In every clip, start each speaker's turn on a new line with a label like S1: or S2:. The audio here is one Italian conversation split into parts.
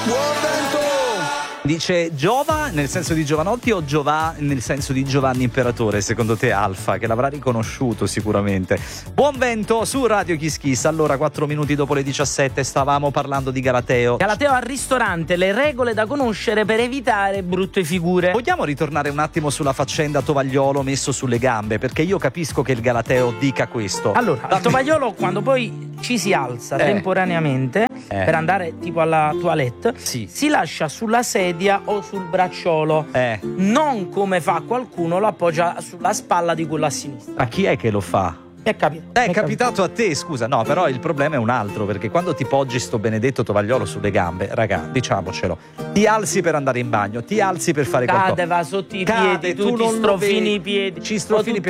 S1: Dice Giova nel senso di Giovanotti o Giova nel senso di Giovanni Imperatore, secondo te Alfa, che l'avrà riconosciuto sicuramente. Buon vento su Radio Kiss Kiss. Allora, 4 minuti dopo le 17 stavamo parlando di Galateo.
S2: Galateo al ristorante, le regole da conoscere per evitare brutte figure.
S1: Vogliamo ritornare un attimo sulla faccenda Tovagliolo messo sulle gambe, perché io capisco che il Galateo dica questo.
S2: Allora, il Tovagliolo quando poi ci si alza temporaneamente per andare tipo alla toilette, si lascia sulla sedia o sul bracciolo, non come fa qualcuno, lo appoggia sulla spalla di quello a sinistra.
S1: Ma chi è che lo fa?
S2: È
S1: capitato a te, scusa. No, però il problema è un altro, perché quando ti poggi sto benedetto Tovagliolo sulle gambe, raga, diciamocelo, ti alzi per andare in bagno, ti alzi per fare qualcosa,
S2: cade, va sotto i piedi, tu ti strofini i piedi,
S1: ci strofini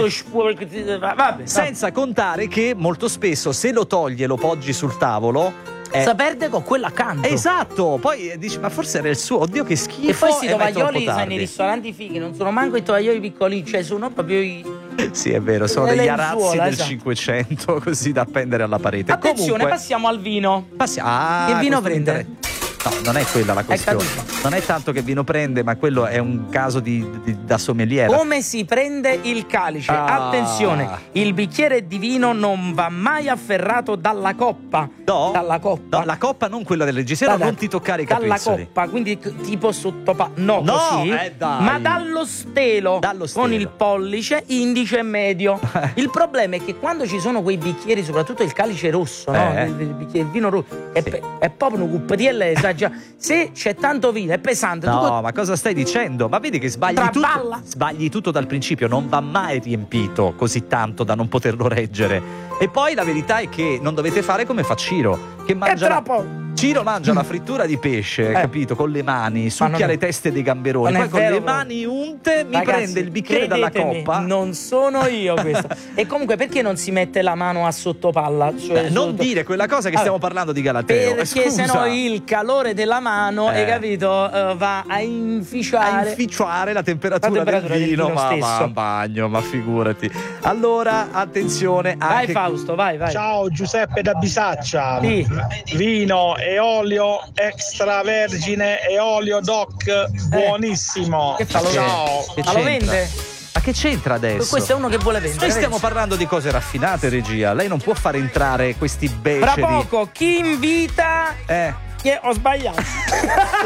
S2: vabbè.
S1: Senza contare che molto spesso se lo togli e lo poggi sul tavolo
S2: si perde con quello accanto.
S1: Esatto, poi dici ma forse era il suo, oddio che schifo.
S2: E poi sti tovaglioli nei ristoranti fighi non sono manco i tovaglioli piccolini, cioè sono proprio
S1: sì, è vero, sono degli arazzi del 500 così da appendere alla parete.
S2: Attenzione, comunque, passiamo al vino. Che vino prende?
S1: No, non è quella la questione. Non è tanto che vino prende, ma quello è un caso da sommeliera.
S2: Come si prende il calice? Attenzione, il bicchiere di vino non va mai afferrato dalla coppa.
S1: No?
S2: Dalla coppa.
S1: No, la coppa non quella del reggiseno, non ti toccare i capezzoli.
S2: Dalla coppa, quindi tipo sottopa. No, così.
S1: Dai.
S2: Ma dallo stelo. Con il pollice, indice e medio. Il problema è che quando ci sono quei bicchieri, soprattutto il calice rosso, no? Il vino rosso, è proprio una cuppatiella esagerato. Se c'è tanto vino è pesante.
S1: No, ma cosa stai dicendo? Ma vedi che sbagli tutto dal principio. Non va mai riempito così tanto da non poterlo reggere. E poi la verità è che non dovete fare come fa Ciro, che mangia Ciro mangia la frittura di pesce, capito? Con le mani, succhia le teste dei gamberoni, poi con le mani unte prende il bicchiere dalla coppa.
S2: Non sono io questo. E comunque perché non si mette la mano a sottopalla? Cioè,
S1: non dire quella cosa che stiamo parlando di Galateo.
S2: Perché sennò il calore della mano, hai capito, va a
S1: inficiare la temperatura del vino, ma va in bagno, ma figurati. Allora, attenzione anche...
S2: Vai Fausto, vai.
S3: Ciao Giuseppe da Bisaccia.
S2: Sì.
S3: Vino e olio extravergine e olio doc buonissimo.
S2: Ciao.
S1: Ma
S2: lo vende?
S1: Ma che c'entra adesso?
S2: Questo è uno che vuole vendere.
S1: Noi stiamo parlando di cose raffinate, regia. Lei non può far entrare questi beceri.
S2: Fra poco chi invita? Ho sbagliato.